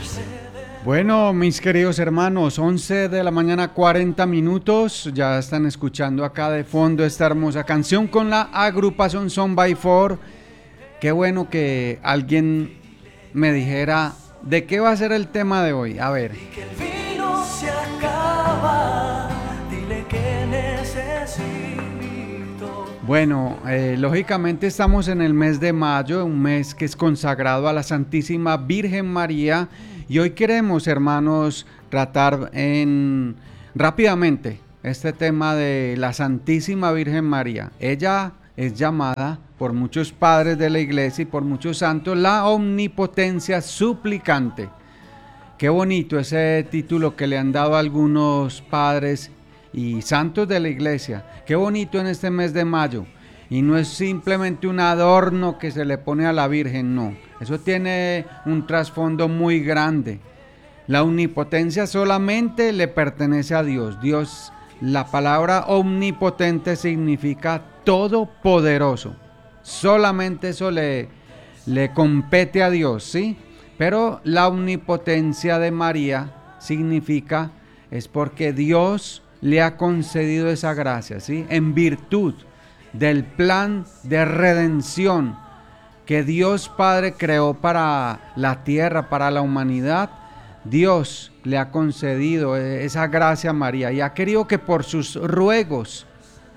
Bueno, mis queridos hermanos, 11 de la mañana 40 minutos, ya están escuchando acá de fondo esta hermosa canción con la agrupación Son by Four. Qué bueno que alguien me dijera de qué va a ser el tema de hoy. A ver. Que el vino se acaba, dile que necesito. Bueno, lógicamente estamos en el mes de mayo, un mes que es consagrado a la Santísima Virgen María. Y hoy queremos, hermanos, tratar rápidamente este tema de la Santísima Virgen María. Ella es llamada por muchos padres de la iglesia y por muchos santos la omnipotencia suplicante. Qué bonito ese título que le han dado a algunos padres y santos de la iglesia. Qué bonito en este mes de mayo. Y no es simplemente un adorno que se le pone a la Virgen, no. Eso tiene un trasfondo muy grande. La omnipotencia solamente le pertenece a Dios. Dios, la palabra omnipotente significa todopoderoso. Solamente eso le compete a Dios, ¿sí? Pero la omnipotencia de María significa, es porque Dios le ha concedido esa gracia, ¿sí? En virtud del plan de redención que Dios Padre creó para la tierra, para la humanidad, Dios le ha concedido esa gracia a María y ha querido que por sus ruegos,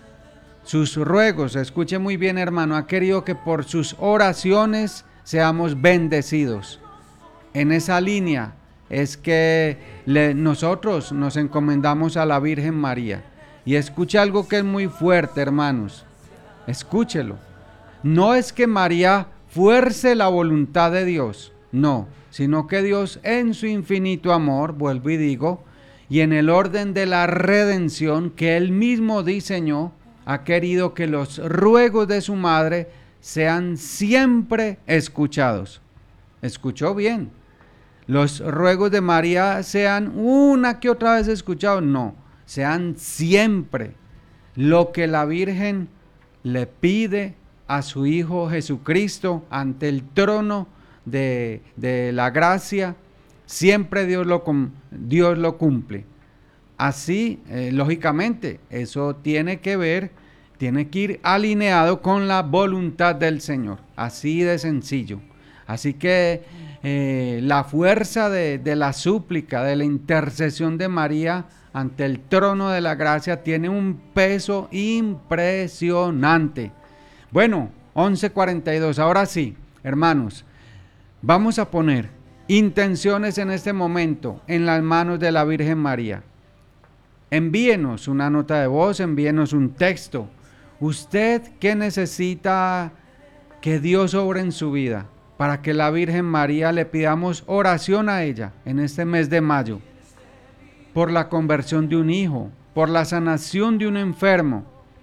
escuche muy bien hermano, ha querido que por sus oraciones seamos bendecidos. En esa línea es que nosotros nos encomendamos a la Virgen María. Y escuche algo que es muy fuerte, hermanos. Escúchelo. No es que María fuerce la voluntad de Dios, no, sino que Dios en su infinito amor, vuelvo y digo, y en el orden de la redención que Él mismo diseñó, ha querido que los ruegos de su madre sean siempre escuchados. ¿Escuchó bien? Los ruegos de María sean una que otra vez escuchados, no, sean siempre. Lo que la Virgen le pide a su Hijo Jesucristo ante el trono de la gracia, siempre Dios lo cumple. Así, lógicamente, eso tiene que ir alineado con la voluntad del Señor, así de sencillo. Así que la fuerza de la súplica, de la intercesión de María ante el trono de la gracia tiene un peso impresionante. Bueno, 11:42, ahora sí, hermanos, vamos a poner intenciones en este momento en las manos de la Virgen María. Envíenos una nota de voz, envíenos un texto. ¿Usted qué necesita que Dios obre en su vida? Para que la Virgen María le pidamos oración a ella en este mes de mayo. Por la conversión de un hijo, por la sanación de un enfermo,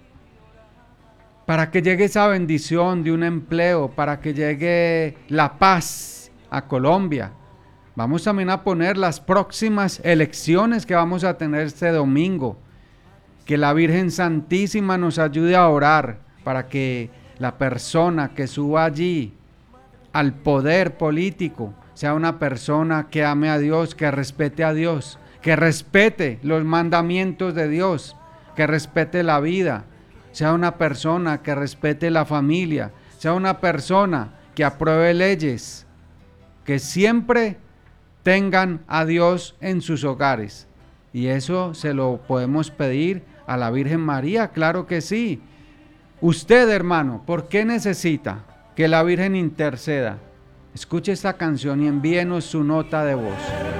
para que llegue esa bendición de un empleo, para que llegue la paz a Colombia. Vamos también a poner las próximas elecciones que vamos a tener este domingo. Que la Virgen Santísima nos ayude a orar para que la persona que suba allí al poder político sea una persona que ame a Dios, que respete a Dios, que respete los mandamientos de Dios, que respete la vida, sea una persona que respete la familia, sea una persona que apruebe leyes, que siempre tengan a Dios en sus hogares. Y eso se lo podemos pedir a la Virgen María, claro que sí. Usted, hermano, ¿por qué necesita que la Virgen interceda? Escuche esta canción y envíenos su nota de voz.